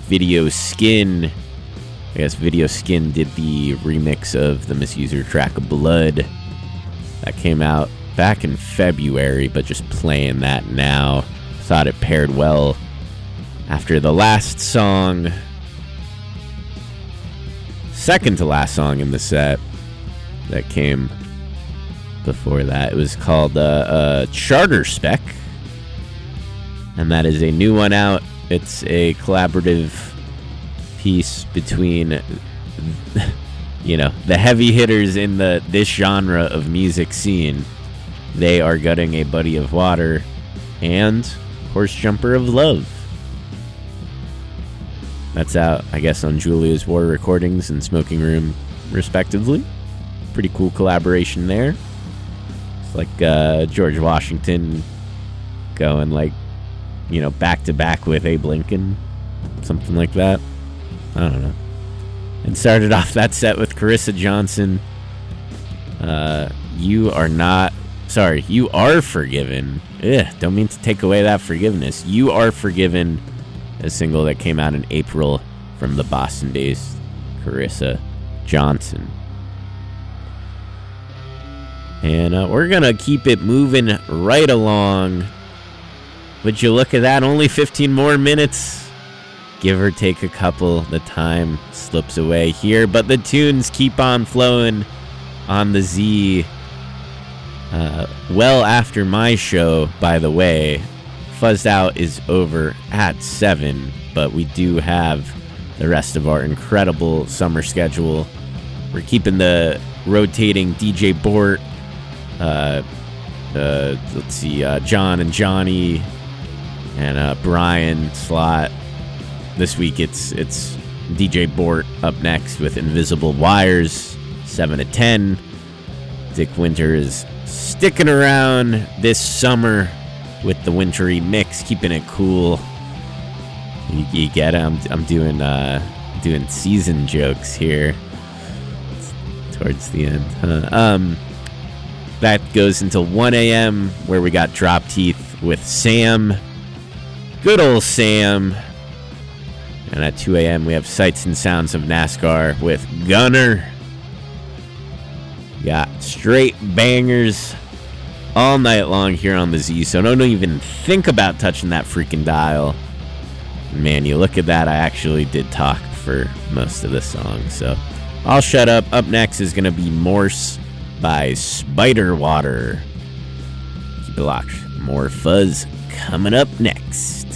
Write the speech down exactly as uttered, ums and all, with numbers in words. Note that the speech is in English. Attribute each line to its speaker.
Speaker 1: Video Skin. I guess Video Skin did the remix of the Misuser track Blood. That came out back in February, but just playing that now. Thought it paired well after the last song. Second to last song in the set that came before that. It was called uh, uh, Charter Spec. And that is a new one out. It's a collaborative piece between, you know, the heavy hitters in the this genre of music scene. They Are Gutting a Buddy of Water and Horse Jumper of Love. That's out, I guess, on Julia's War Recordings and Smoking Room, respectively. Pretty cool collaboration there. It's like uh, George Washington going, like, you know, back to back with Abe Lincoln. Something like that. I don't know. And started off that set with Carissa Johnson. Uh, you are not... Sorry, You Are Forgiven. Ugh, don't mean to take away that forgiveness. You Are Forgiven, a single that came out in April from the Boston-based Carissa Johnson. And uh, we're going to keep it moving right along. Would you look at that? Only fifteen more minutes. Give or take a couple. The time slips away here. But the tunes keep on flowing on the Z. Uh, well after my show, by the way. Fuzzed Out is over at seven. But we do have the rest of our incredible summer schedule. We're keeping the rotating D J Bort. Uh, uh, let's see. Uh, John and Johnny. And uh, Brian slot. This week it's it's D J Bort up next with Invisible Wires, seven to ten. Dick Winter is sticking around this summer with the wintry mix, keeping it cool. You, you get it? I'm, I'm doing, uh, doing season jokes here towards the end. Huh? Um, that goes until one a.m. where we got Drop Teeth with Sam. Good old Sam. And at two a.m. we have Sights and Sounds of NASCAR with Gunner. Got straight bangers all night long here on the Z, so don't even think about touching that freaking dial. Man, you look at that, I actually did talk for most of the song, so I'll shut up. Up next is going to be Morse by Spiderwater. Keep it locked. More fuzz coming up next.